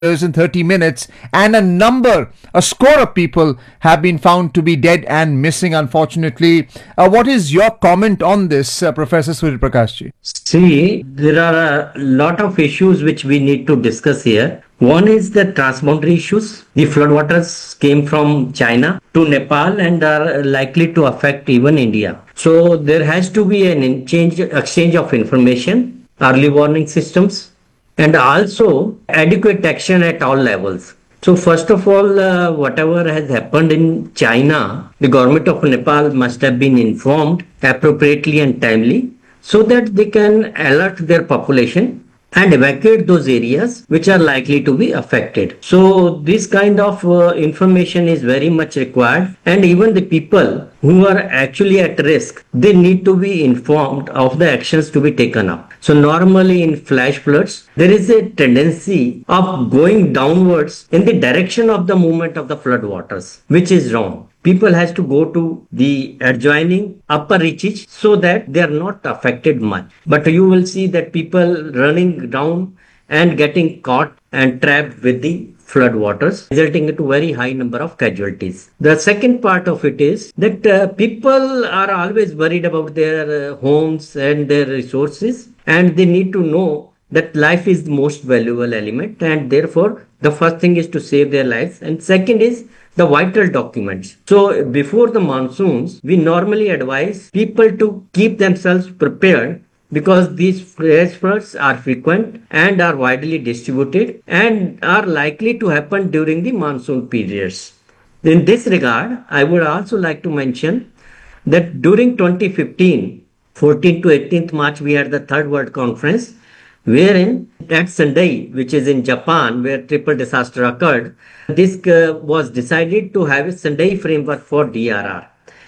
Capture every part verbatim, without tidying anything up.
in thirty minutes, and a number, a score of people have been found to be dead and missing, unfortunately. Uh, what is your comment on this, uh, Professor Surya Prakash ji? See, there are a lot of issues which we need to discuss here. One is the transboundary issues. The floodwaters came from China to Nepal and are likely to affect even India. So there has to be an exchange, exchange of information, early warning systems, and also adequate action at all levels. So first of all, uh, whatever has happened in China, the government of Nepal must have been informed appropriately and timely so that they can alert their population and evacuate those areas which are likely to be affected. So this kind of uh, information is very much required, and even the people who are actually at risk, they need to be informed of the actions to be taken up. So normally in flash floods, there is a tendency of going downwards in the direction of the movement of the flood waters, which is wrong. People has to go to the adjoining upper reaches so that they are not affected much. But you will see that people running down and getting caught and trapped with the flood waters, resulting into very high number of casualties. The second part of it is that uh, people are always worried about their uh, homes and their resources, and they need to know that life is the most valuable element, and therefore the first thing is to save their lives, and second is the vital documents. So before the monsoons, we normally advise people to keep themselves prepared because these flash floods are frequent and are widely distributed and are likely to happen during the monsoon periods. In this regard, I would also like to mention that during twenty fifteen, fourteenth to eighteenth March, we had the Third World Conference, wherein at Sendai, which is in Japan, where triple disaster occurred, this uh, was decided to have a Sendai framework for D R R.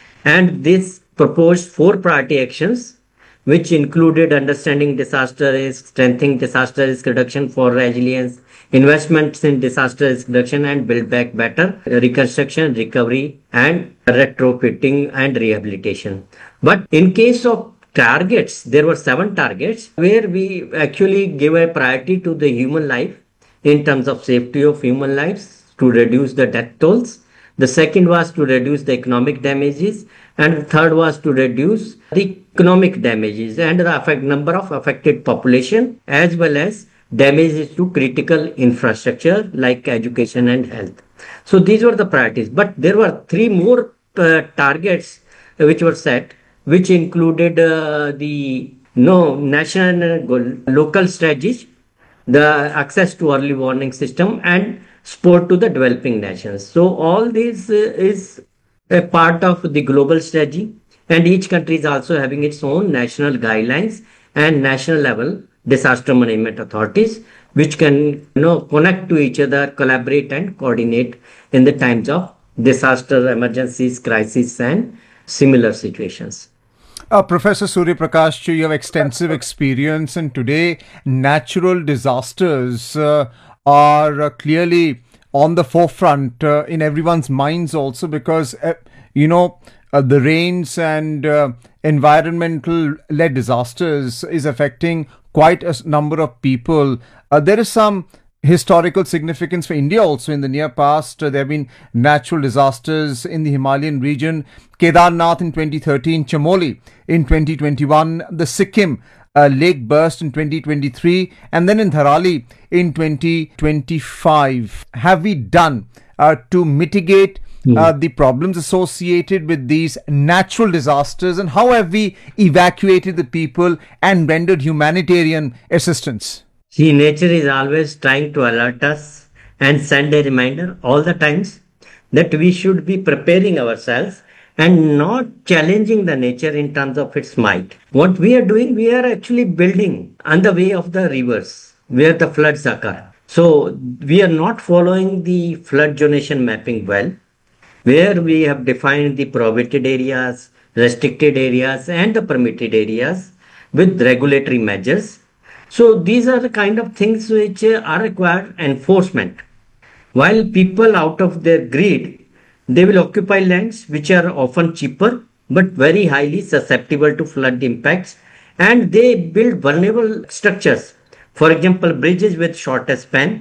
And this proposed four priority actions, which included understanding disaster risk, strengthening disaster risk reduction for resilience, investments in disaster risk reduction and build back better, reconstruction, recovery, and retrofitting and rehabilitation. But in case of targets, there were seven targets where we actually give a priority to the human life in terms of safety of human lives to reduce the death tolls. The second was to reduce the economic damages, and the third was to reduce the economic damages and the affect number of affected population as well as damages to critical infrastructure like education and health. So these were the priorities, but there were three more uh, targets which were set, which included uh, the no national and local strategies, the access to early warning system, and support to the developing nations. So all this uh, is a part of the global strategy, and each country is also having its own national guidelines and national level disaster management authorities, which can you know connect to each other, collaborate and coordinate in the times of disaster, emergencies, crises, and similar situations. Uh, Professor Surya Prakash, you have extensive experience, and today natural disasters uh, are uh, clearly on the forefront uh, in everyone's minds also because, uh, you know, uh, the rains and uh, environmental-led disasters is affecting quite a s- number of people. Uh, there is some historical significance for India also in the near past. Uh, there have been natural disasters in the Himalayan region. Kedarnath in twenty thirteen, Chamoli in twenty twenty-one, the Sikkim uh, lake burst in twenty twenty-three, and then in Dharali in twenty twenty-five. Have we done uh, to mitigate uh, the problems associated with these natural disasters, and how have we evacuated the people and rendered humanitarian assistance? See, nature is always trying to alert us and send a reminder all the times that we should be preparing ourselves and not challenging the nature in terms of its might. What we are doing, we are actually building on the way of the rivers where the floods occur. So we are not following the flood zonation mapping well, where we have defined the prohibited areas, restricted areas, and the permitted areas with regulatory measures. So these are the kind of things which uh, are required enforcement. While people out of their greed, they will occupy lands which are often cheaper but very highly susceptible to flood impacts, and they build vulnerable structures. For example, bridges with shorter span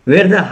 where the